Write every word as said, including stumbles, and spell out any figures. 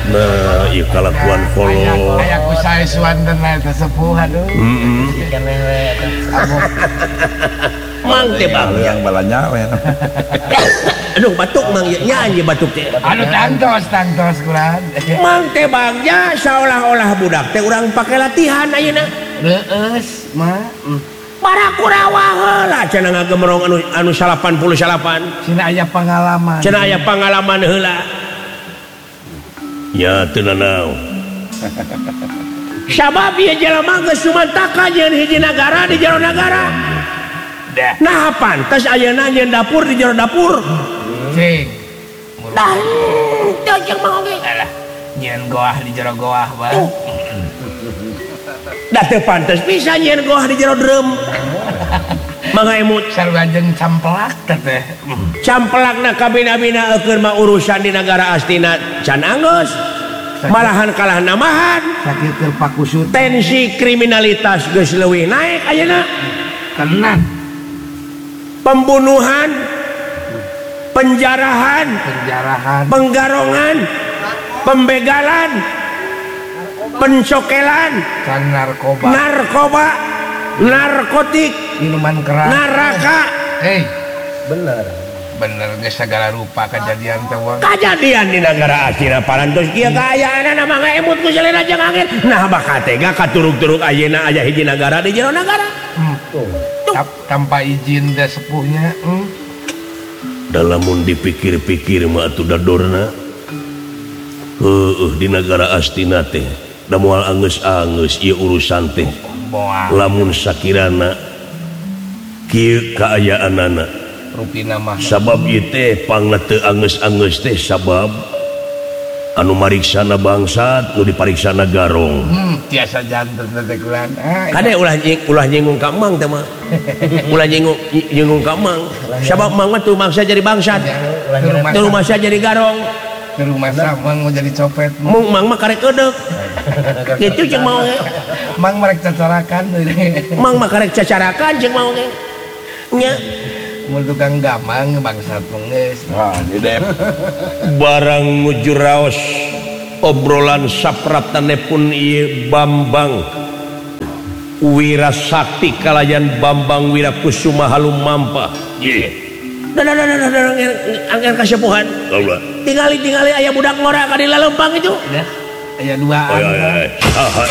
nah ieu kalakuan kolot aya ku sae suandeuna teh sepuh aduh heeh mang teh bang yang balanya we aduh batuk mang nya anjeun batuk teh anu tangtos tangtos kurang mang teh bang nya saolah-olah budak teh urang pake latihan ayeuna reueus mah para kurawa heula cenah ngagemrong anu anu salapan puluh salapan cenah aya pengalaman cenah aya pengalaman heula ya teu nanaon sabab ieu jelema geus sumantaka jeung hiji nagara di jero nagara nah pantes ayeuna nyeun dapur di jero dapur cing dah teu jeung mah oge alah nyeun goah di jero goah bae dah teu pantes bisa nyeun goah di jero dreum mangga emut sarua jeung camplak teh camplakna kabina-bina eukeun mah urusan di negara astina can anggeus malahan kalah namahan sakieu keur pakusut tensi kriminalitas geus leuwih naek ayeuna tenan pembunuhan penjarahan penjarahan penggarongan pembegalan pencokelan can narkoba narkoba narkotik minuman keras naraka hei bener bener geus segala rupa kejadian teh wong kejadian di negara asina parantos kieu kaayaan mah ngaemut ku selera jeung angin nah bakat teh katuruk-turuk ayeuna aya hiji nagara di jero nagara tanpa izin teh sepuhnya hmm. Dalamun dipikir-pikir mah atuh dadorna heueuh di negara astina teh da moal anggeus-anggeus ieu urusan teh lamun sakirana kieu kaayaanana rupina mah sabab ieu teh pangna teu anggeus-anggeus teh sabab anu mariksana bangsat nu dipariksana garong hmm tiasa janten teh kulan kade ulah ulah nyinggung ka mang teh mah ulah nyinggung nyinggung ka mang sabab mang mah teu mangsa jadi bangsat teu mangsa jadi garong teu mangsa mang mau jadi copet mung mang mah karek eudeuh kitu ceuk mau mang marek cacarakan mang mah karek cacarakan ceuk mau ge nya mun tukang gamang bangsat geus wah di dep barang nuju raos obrolan sapratanepun ieu Bambang Wirasakti kalayan Bambang Wirakusuma Halumampa ieu dan dan dan dan angker kasepuhan tingali-tingali aya budak ngora ka di laleumpang itu aya dua